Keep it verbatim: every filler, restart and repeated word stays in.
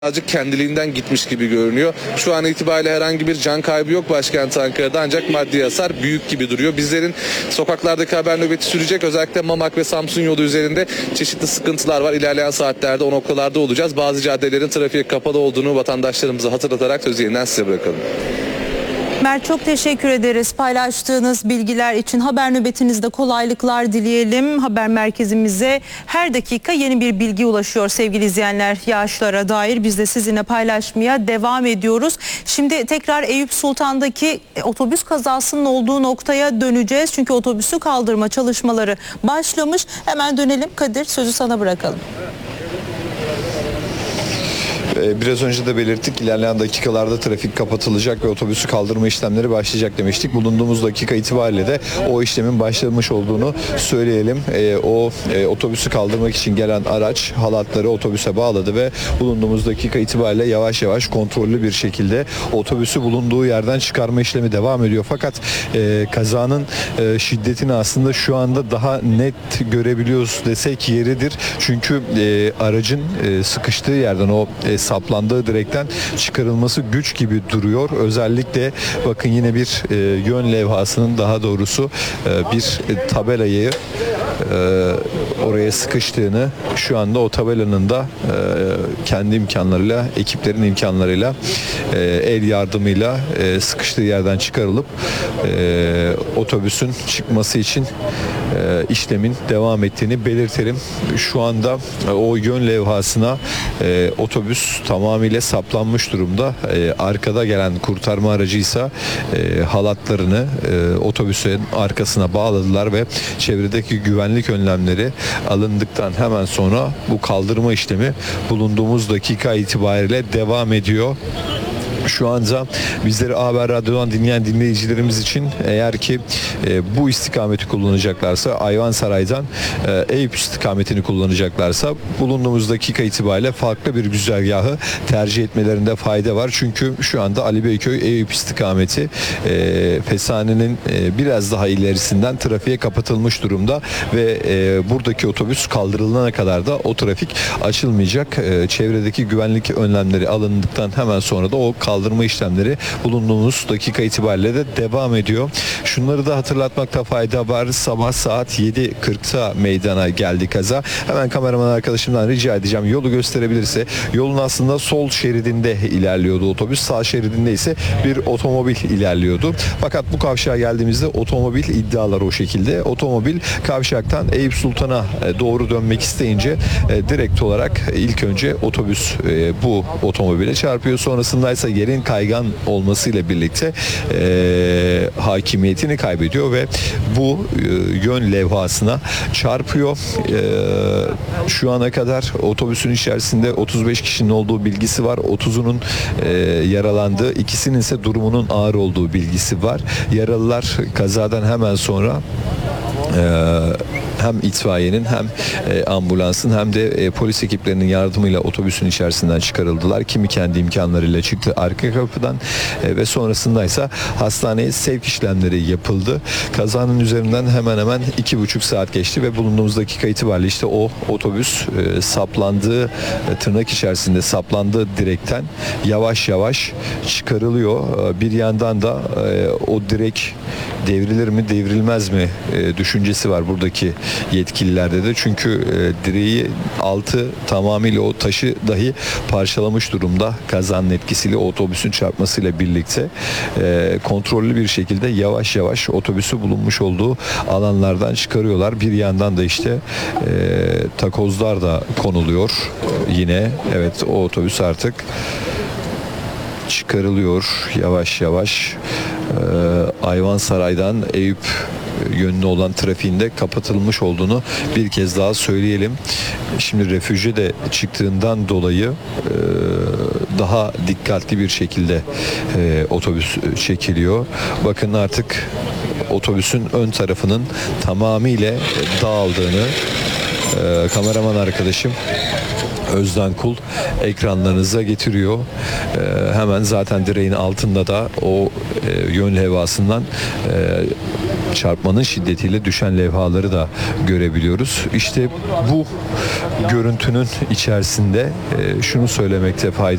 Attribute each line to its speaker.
Speaker 1: Birazcık kendiliğinden gitmiş gibi görünüyor. Şu an itibariyle herhangi bir can kaybı yok başkent Ankara'da, ancak maddi hasar büyük gibi duruyor. Bizlerin sokaklardaki haber nöbeti sürecek. Özellikle Mamak ve Samsun yolu üzerinde çeşitli sıkıntılar var. İlerleyen saatlerde o noktalarda olacağız. Bazı caddelerin trafiğe kapalı olduğunu vatandaşlarımıza hatırlatarak sözü yeniden size bırakalım.
Speaker 2: Mert, çok teşekkür ederiz paylaştığınız bilgiler için. Haber nöbetinizde kolaylıklar dileyelim. Haber merkezimize her dakika yeni bir bilgi ulaşıyor sevgili izleyenler, yağışlara dair. Biz de sizinle paylaşmaya devam ediyoruz. Şimdi tekrar Eyüp Sultan'daki otobüs kazasının olduğu noktaya döneceğiz. Çünkü otobüsü kaldırma çalışmaları başlamış. Hemen dönelim. Kadir, sözü sana bırakalım.
Speaker 3: Biraz önce de belirttik, ilerleyen dakikalarda trafik kapatılacak ve otobüsü kaldırma işlemleri başlayacak demiştik. Bulunduğumuz dakika itibariyle de o işlemin başlamış olduğunu söyleyelim. E, o e, otobüsü kaldırmak için gelen araç halatları otobüse bağladı ve bulunduğumuz dakika itibariyle yavaş yavaş kontrollü bir şekilde otobüsü bulunduğu yerden çıkarma işlemi devam ediyor. Fakat e, kazanın e, şiddetini aslında şu anda daha net görebiliyoruz desek yeridir. Çünkü e, aracın e, sıkıştığı yerden o e, saplandığı direkten çıkarılması güç gibi duruyor. Özellikle bakın yine bir e, yön levhasının, daha doğrusu e, bir e, tabelayı e, oraya sıkıştığını, şu anda o tabelanın da e, kendi imkanlarıyla, ekiplerin imkanlarıyla e, el yardımıyla e, sıkıştığı yerden çıkarılıp e, otobüsün çıkması için e, işlemin devam ettiğini belirtelim. Şu anda e, o yön levhasına e, otobüs tamamıyla saplanmış durumda. E, arkada gelen kurtarma aracıysa e, halatlarını e, otobüsün arkasına bağladılar ve çevredeki güvenlik önlemleri alındıktan hemen sonra bu kaldırma işlemi bulunduğumuz dakika itibariyle devam ediyor. Şu anda bizleri Haber Radyo'dan dinleyen dinleyicilerimiz için, eğer ki e, bu istikameti kullanacaklarsa, Ayvansaray'dan e, Eyüp istikametini kullanacaklarsa bulunduğumuz dakika itibariyle farklı bir güzergahı tercih etmelerinde fayda var. Çünkü şu anda Ali Beyköy Eyüp istikameti e, Fesane'nin e, biraz daha ilerisinden trafiğe kapatılmış durumda ve e, buradaki otobüs kaldırılana kadar da o trafik açılmayacak. E, çevredeki güvenlik önlemleri alındıktan hemen sonra da o kaldırma işlemleri bulunduğumuz dakika itibariyle de devam ediyor. Şunları da hatırlatmakta fayda var. Sabah saat yedi kırkta meydana geldi kaza. Hemen kameraman arkadaşımdan rica edeceğim, yolu gösterebilirse. Yolun aslında sol şeridinde ilerliyordu otobüs. Sağ şeridinde ise bir otomobil ilerliyordu. Fakat bu kavşağa geldiğimizde otomobil iddialar o şekilde. Otomobil kavşaktan Eyüp Sultan'a doğru dönmek isteyince direkt olarak ilk önce otobüs bu otomobile çarpıyor. Sonrasında ise yerin kaygan olmasıyla birlikte e, hakimiyetini kaybediyor ve bu e, yön levhasına çarpıyor. E, şu ana kadar otobüsün içerisinde otuz beş kişinin olduğu bilgisi var. otuzunun e, yaralandığı, ikisinin ise durumunun ağır olduğu bilgisi var. Yaralılar kazadan hemen sonra e, hem itfaiyenin hem e, ambulansın hem de e, polis ekiplerinin yardımıyla otobüsün içerisinden çıkarıldılar. Kimi kendi imkanlarıyla çıktı arka kapıdan e, ve sonrasında ise hastaneye sevk işlemleri yapıldı. Kazanın üzerinden hemen hemen iki buçuk saat geçti ve bulunduğumuz dakika itibariyle işte o otobüs e, saplandığı, e, tırnak içerisinde saplandığı direkten yavaş yavaş çıkarılıyor. E, bir yandan da e, o direk devrilir mi devrilmez mi e, düşüncesi var buradaki yetkililerde de. Çünkü e, direği altı tamamıyla o taşı dahi parçalamış durumda kazanın etkisiyle, otobüsün çarpmasıyla birlikte e, kontrollü bir şekilde yavaş yavaş otobüsü bulunmuş olduğu alanlardan çıkarıyorlar. Bir yandan da işte e, takozlar da konuluyor. Yine evet, o otobüs artık çıkarılıyor yavaş yavaş. Ee, Ayvansaray'dan Eyüp yönlü olan trafiğinde kapatılmış olduğunu bir kez daha söyleyelim. Şimdi refüje de çıktığından dolayı e, daha dikkatli bir şekilde e, otobüs çekiliyor. Bakın artık otobüsün ön tarafının tamamıyla dağıldığını e, kameraman arkadaşım Özden Kul ekranlarınıza getiriyor. Ee, hemen zaten direğin altında da o e, yön levhasından e, çarpmanın şiddetiyle düşen levhaları da görebiliyoruz. İşte bu görüntünün içerisinde e, şunu söylemekte fayda